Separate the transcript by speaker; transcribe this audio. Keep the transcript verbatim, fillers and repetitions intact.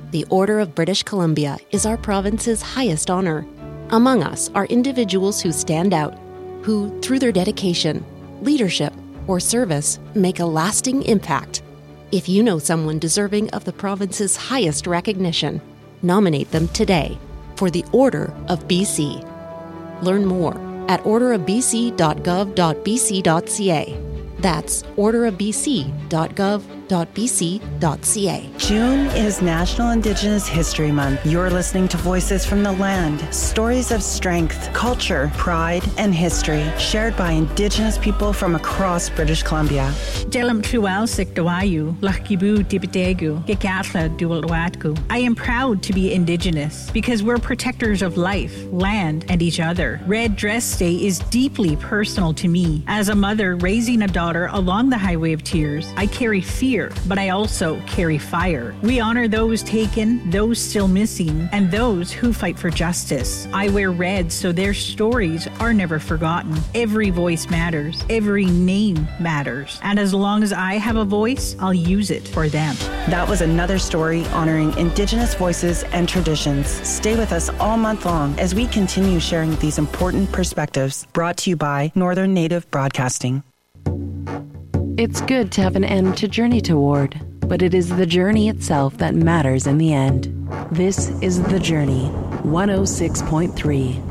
Speaker 1: The Order of British Columbia is our province's highest honor. Among us are individuals who stand out, who, through their dedication, leadership, or service, make a lasting impact. If you know someone deserving of the province's highest recognition, nominate them today for the Order of B C. Learn more at order of b c dot gov dot b c dot c a. That's order of b c dot gov dot b c dot c a.
Speaker 2: June is National Indigenous History Month. You're listening to Voices from the Land, stories of strength, culture, pride, and history shared by Indigenous people from across British Columbia. I
Speaker 3: am proud to be Indigenous because we're protectors of life, land, and each other. Red Dress Day is deeply personal to me. As a mother raising a daughter along the highway of tears, I carry fear, but I also carry fire. We honor those taken, those still missing, and those who fight for justice. I wear red so their stories are never forgotten. Every voice matters. Every name matters. And as long as I have a voice, I'll use it for them.
Speaker 2: That was another story honoring Indigenous voices and traditions. Stay with us all month long as we continue sharing these important perspectives. Brought to you by Northern Native Broadcasting.
Speaker 4: It's good to have an end to journey toward, but it is the journey itself that matters in the end. This is The Journey, one oh six point three.